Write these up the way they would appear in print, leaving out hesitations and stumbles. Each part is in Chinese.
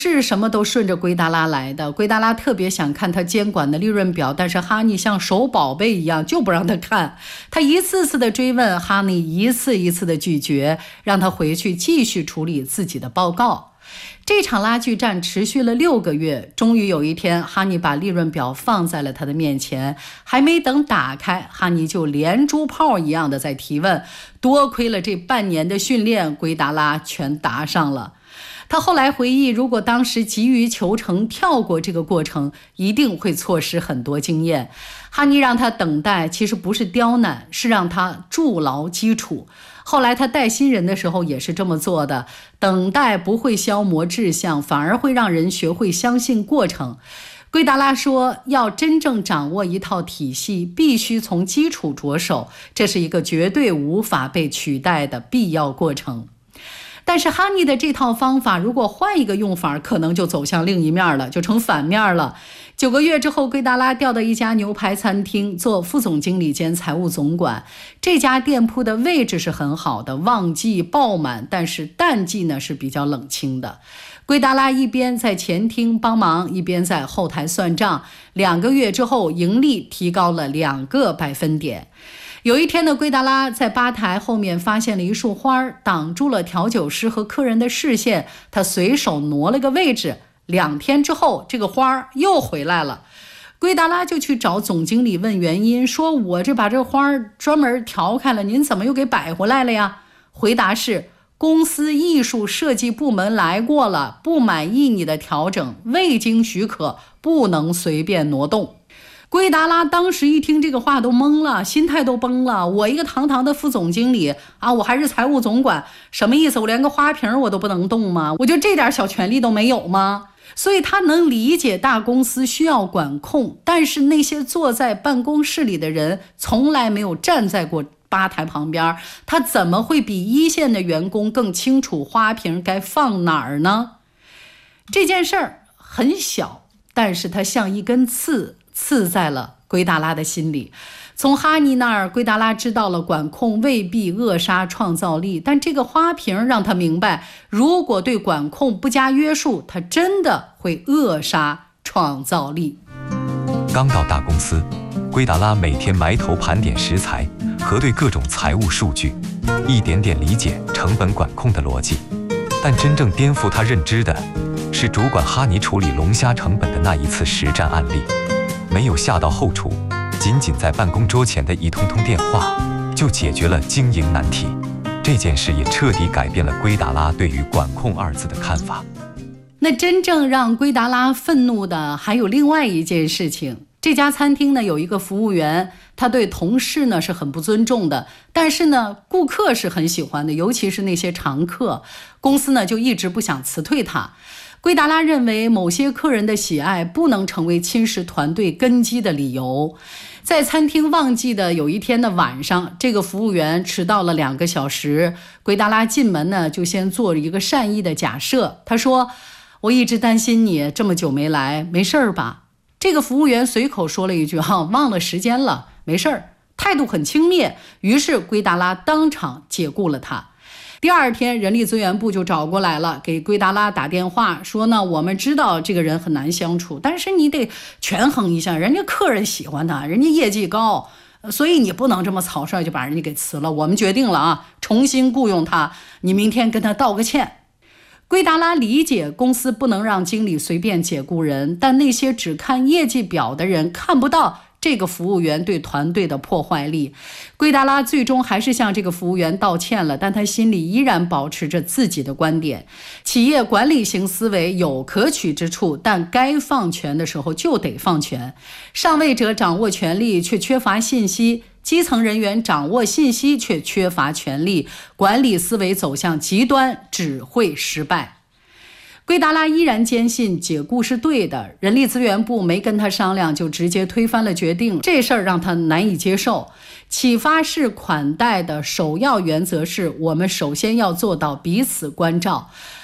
是什么都顺着圭达拉来的。圭达拉特别想看他监管的利润表，但是哈尼像守宝贝一样就不让他看。他一次次的追问，哈尼一次一次的拒绝，让他回去继续处理自己的报告。这场拉锯战持续了6个月，终于有一天，哈尼把利润表放在了他的面前，还没等打开，哈尼就连珠炮一样的在提问。多亏了这半年的训练，圭达拉全答上了。他后来回忆，如果当时急于求成，跳过这个过程，一定会错失很多经验。哈尼让他等待，其实不是刁难，是让他筑牢基础。后来他带新人的时候也是这么做的，等待不会消磨志向，反而会让人学会相信过程。圭达拉说，要真正掌握一套体系，必须从基础着手，这是一个绝对无法被取代的必要过程。但是哈尼的这套方法如果换一个用法，可能就走向另一面了，就成反面了。9个月之后，圭达拉调到一家牛排餐厅做副总经理兼财务总管。这家店铺的位置是很好的，旺季爆满，但是淡季呢是比较冷清的。圭达拉一边在前厅帮忙，一边在后台算账。2个月之后，盈利提高了2个百分点。有一天呢，圭达拉在吧台后面发现了一束花，挡住了调酒师和客人的视线。他随手挪了个位置。2天之后，这个花又回来了。圭达拉就去找总经理问原因，说我这把这花专门调开了，您怎么又给摆回来了呀？回答是，公司艺术设计部门来过了，不满意你的调整，未经许可不能随便挪动。圭达拉当时一听这个话都懵了，心态都崩了。我一个堂堂的副总经理啊，我还是财务总管，什么意思？我连个花瓶我都不能动吗？我就这点小权利都没有吗？所以他能理解大公司需要管控，但是那些坐在办公室里的人从来没有站在过吧台旁边，他怎么会比一线的员工更清楚花瓶该放哪儿呢？这件事儿很小，但是它像一根刺，刺在了圭达拉的心里。从哈尼那儿，圭达拉知道了管控未必扼杀创造力，但这个花瓶让他明白，如果对管控不加约束，它真的会扼杀创造力。 刚到大公司，圭达拉每天埋头盘点食材，核对各种财务数据，一点点理解成本管控的逻辑。但真正颠覆他认知的是主管哈尼处理龙虾成本的那一次实战案例。没有下到后厨，仅仅在办公桌前的一通通电话就解决了经营难题。这件事也彻底改变了圭达拉对于管控2字的看法。 那真正让圭达拉愤怒的还有另外一件事情。这家餐厅呢有一个服务员，他对同事呢是很不尊重的，但是呢顾客是很喜欢的，尤其是那些常客。公司呢就一直不想辞退他。圭达拉认为某些客人的喜爱不能成为侵蚀团队根基的理由。在餐厅旺季的有一天的晚上，这个服务员迟到了2个小时。圭达拉进门呢就先做了一个善意的假设，他说，我一直担心你这么久没来，没事儿吧？这个服务员随口说了一句忘了时间了，没事儿，态度很轻蔑。于是圭达拉当场解雇了他。第2天，人力资源部就找过来了，给圭达拉打电话说呢，我们知道这个人很难相处，但是你得权衡一下，人家客人喜欢他，人家业绩高，所以你不能这么草率就把人家给辞了。我们决定了啊，重新雇佣他，你明天跟他道个歉。圭达拉理解公司不能让经理随便解雇人，但那些只看业绩表的人看不到这个服务员对团队的破坏力。圭达拉最终还是向这个服务员道歉了，但他心里依然保持着自己的观点。企业管理型思维有可取之处，但该放权的时候就得放权。上位者掌握权力却缺乏信息，基层人员掌握信息却缺乏权力，管理思维走向极端只会失败。圭达拉依然坚信解雇是对的，人力资源部没跟他商量就直接推翻了决定，这事儿让他难以接受。启发式款待的首要原则是，我们首先要做到彼此关照。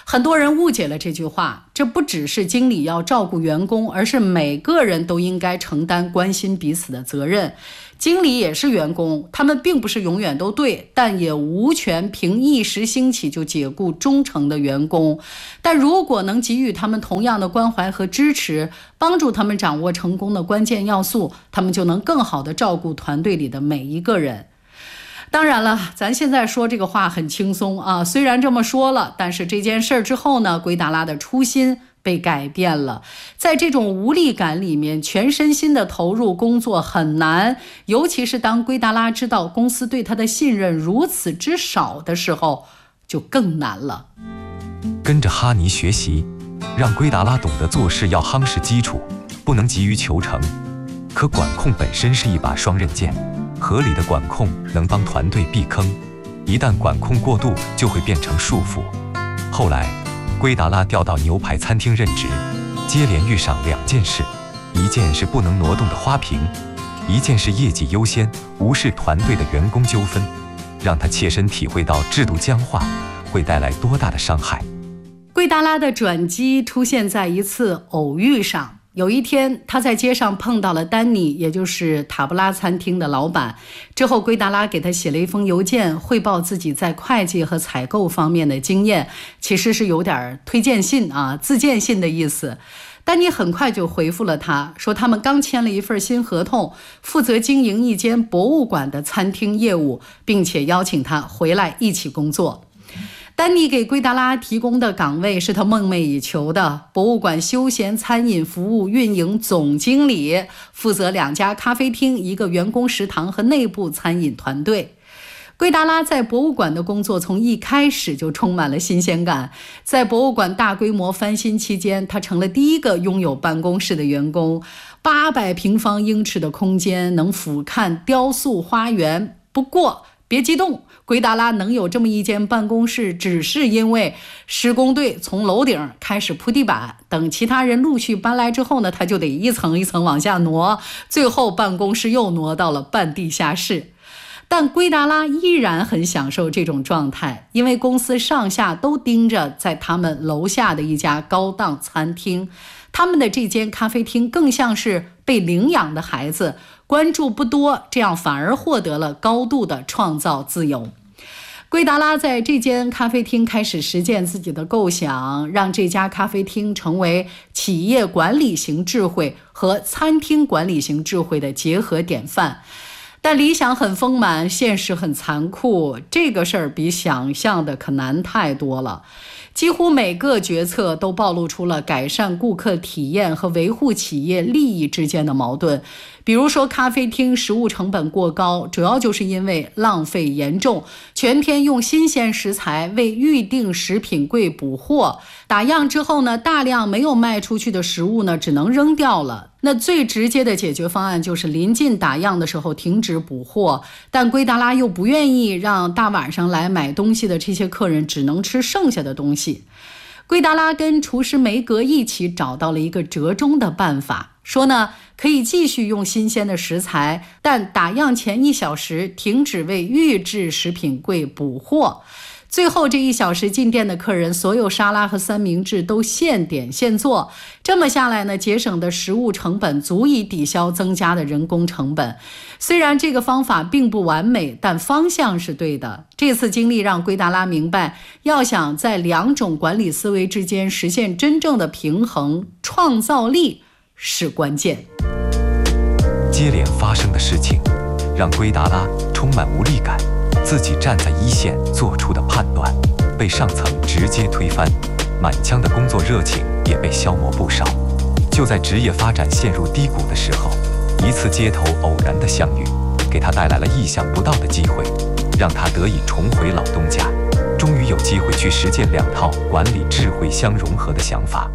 很多人误解了这句话，这不只是经理要照顾员工，而是每个人都应该承担关心彼此的责任。经理也是员工，他们并不是永远都对，但也无权凭一时兴起就解雇忠诚的员工。但如果能给予他们同样的关怀和支持，帮助他们掌握成功的关键要素，他们就能更好地照顾团队里的每一个人。当然了，咱现在说这个话很轻松啊，虽然这么说了，但是这件事之后呢，圭达拉的初心被改变了。在这种无力感里面，全身心的投入工作很难，尤其是当圭达拉知道公司对他的信任如此之少的时候，就更难了。 跟着哈尼学习，让圭达拉懂得做事要夯实基础，不能急于求成。可管控本身是一把双刃剑，合理的管控能帮团队避坑，一旦管控过度，就会变成束缚。后来，圭达拉调到牛排餐厅任职，接连遇上2件事，一件是不能挪动的花瓶，一件是业绩优先，无视团队的员工纠纷，让他切身体会到制度僵化会带来多大的伤害。 圭达拉的转机出现在一次偶遇上。有一天，他在街上碰到了丹尼，也就是塔布拉餐厅的老板。之后，圭达拉给他写了一封邮件，汇报自己在会计和采购方面的经验，其实是有点推荐信啊，自荐信的意思。丹尼很快就回复了他，说他们刚签了一份新合同，负责经营一间博物馆的餐厅业务，并且邀请他回来一起工作。丹尼给圭达拉提供的岗位是他梦寐以求的博物馆休闲餐饮服务运营总经理，负责2家咖啡厅、1个员工食堂和内部餐饮团队。圭达拉在博物馆的工作从一开始就充满了新鲜感。在博物馆大规模翻新期间，他成了第一个拥有办公室的员工。800平方英尺的空间，能俯瞰雕塑花园。不过别激动，圭达拉能有这么一间办公室，只是因为施工队从楼顶开始铺地板，等其他人陆续搬来之后呢，他就得一层一层往下挪，最后办公室又挪到了半地下室。但圭达拉依然很享受这种状态，因为公司上下都盯着在他们楼下的一家高档餐厅，他们的这间咖啡厅更像是被领养的孩子，关注不多，这样反而获得了高度的创造自由。圭达拉在这间咖啡厅开始实践自己的构想，让这家咖啡厅成为企业管理型智慧和餐厅管理型智慧的结合典范。但理想很丰满，现实很残酷，这个事儿比想象的可难太多了。几乎每个决策都暴露出了改善顾客体验和维护企业利益之间的矛盾。比如说，咖啡厅食物成本过高，主要就是因为浪费严重，全天用新鲜食材为预定食品柜补货，打样之后呢，大量没有卖出去的食物呢，只能扔掉了。那最直接的解决方案就是临近打样的时候停止补货，但圭达拉又不愿意让大晚上来买东西的这些客人只能吃剩下的东西。圭达拉跟厨师梅格一起找到了一个折中的办法，说呢，可以继续用新鲜的食材，但打样前1小时停止为预制食品柜补货。最后这1小时进店的客人，所有沙拉和三明治都现点现做。这么下来呢，节省的食物成本足以抵消增加的人工成本。虽然这个方法并不完美，但方向是对的。这次经历让圭达拉明白，要想在2种管理思维之间实现真正的平衡，创造力是关键。 接连发生的事情让圭达拉充满无力感，自己站在一线做出的判断被上层直接推翻，满腔的工作热情也被消磨不少。就在职业发展陷入低谷的时候，一次街头偶然的相遇给他带来了意想不到的机会，让他得以重回老东家，终于有机会去实践2套管理智慧相融合的想法。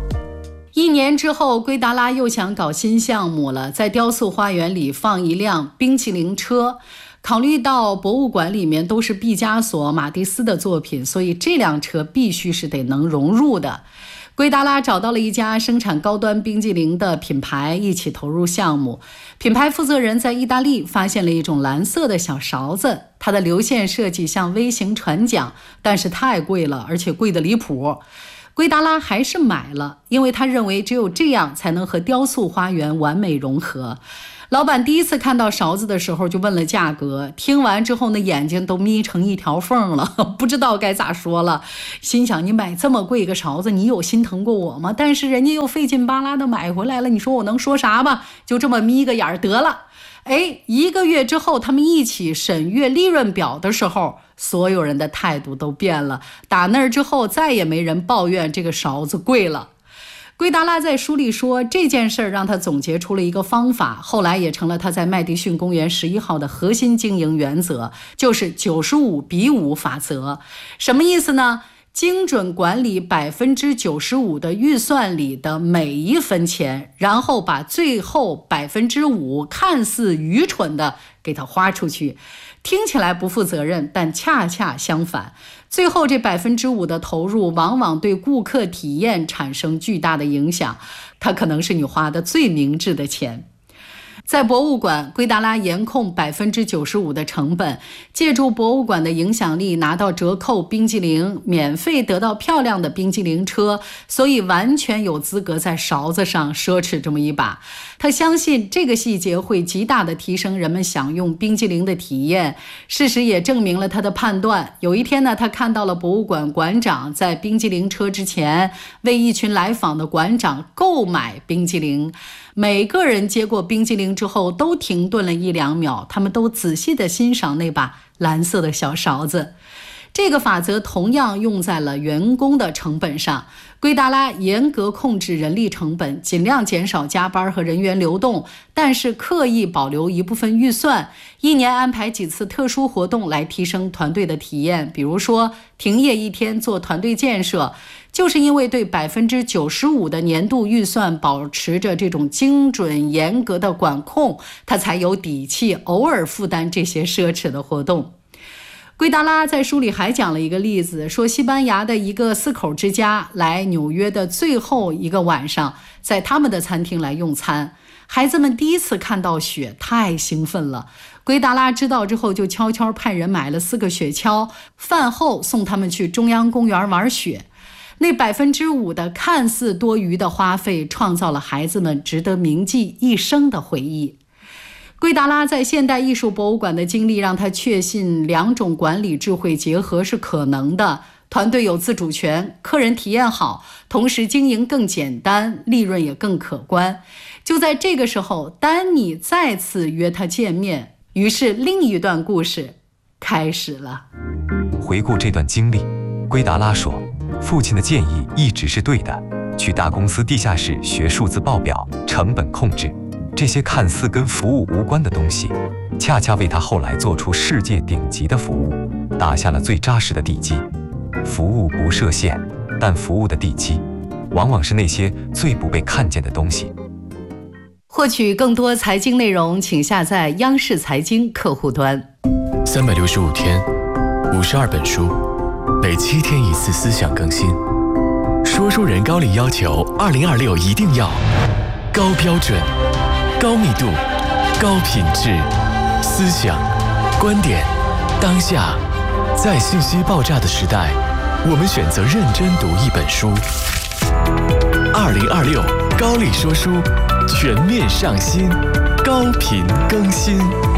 1年之后，圭达拉又想搞新项目了，在雕塑花园里放一辆冰淇淋车。考虑到博物馆里面都是毕加索、马蒂斯的作品，所以这辆车必须是得能融入的。圭达拉找到了一家生产高端冰激凌的品牌，一起投入项目。品牌负责人在意大利发现了一种蓝色的小勺子，它的流线设计像微型船桨，但是太贵了，而且贵得离谱。 圭达拉还是买了，因为他认为只有这样才能和雕塑花园完美融合。老板第一次看到勺子的时候就问了价格，听完之后呢，眼睛都眯成一条缝了，不知道该咋说了。心想，你买这么贵一个勺子，你有心疼过我吗？但是人家又费劲巴拉的买回来了，你说我能说啥吧？就这么眯个眼得了。1个月之后，他们一起审阅利润表的时候，所有人的态度都变了。打那儿之后，再也没人抱怨这个勺子贵了。圭达拉在书里说，这件事让他总结出了一个方法，后来也成了他在麦迪逊公园11号的核心经营原则，就是95:5法则。什么意思呢？精准管理95%的预算里的每一分钱，然后把最后5%看似愚蠢的给它花出去。听起来不负责任，但恰恰相反，最后这5%的投入往往对顾客体验产生巨大的影响，它可能是你花的最明智的钱。在博物馆，圭达拉严控95%的成本，借助博物馆的影响力拿到折扣冰激凌，免费得到漂亮的冰激凌车，所以完全有资格在勺子上奢侈这么一把。他相信这个细节会极大地提升人们享用冰激凌的体验。事实也证明了他的判断。有一天呢，他看到了博物馆馆长在冰激凌车之前为一群来访的馆长购买冰激凌。每个人接过冰激凌之后都停顿了1-2秒，他们都仔细地欣赏那把蓝色的小勺子。这个法则同样用在了员工的成本上。圭达拉严格控制人力成本，尽量减少加班和人员流动，但是刻意保留一部分预算，一年安排几次特殊活动来提升团队的体验，比如说停业1天做团队建设。就是因为对95%的年度预算保持着这种精准严格的管控，他才有底气偶尔负担这些奢侈的活动。圭达拉在书里还讲了一个例子，说西班牙的一个4口之家来纽约的最后一个晚上，在他们的餐厅来用餐。孩子们第一次看到雪，太兴奋了。圭达拉知道之后，就悄悄派人买了4个雪橇，饭后送他们去中央公园玩雪。那5%的看似多余的花费，创造了孩子们值得铭记一生的回忆。圭达拉在现代艺术博物馆的经历让他确信2种管理智慧结合是可能的，团队有自主权，客人体验好，同时经营更简单，利润也更可观。就在这个时候，丹尼再次约他见面，于是另一段故事开始了。 回顾这段经历，圭达拉说，父亲的建议一直是对的，去大公司地下室学数字报表、成本控制，这些看似跟服务无关的东西，恰恰为他后来做出世界顶级的服务打下了最扎实的地基。服务不设限，但服务的地基往往是那些最不被看见的东西。 获取更多财经内容，请下载央视财经客户端。 365天，52本书，每7天1次思想更新。说书人高力要求2026一定要高标准、高密度、高品质，思想、观点，当下，在信息爆炸的时代，我们选择认真读一本书。2026高力说书全面上新，高频更新。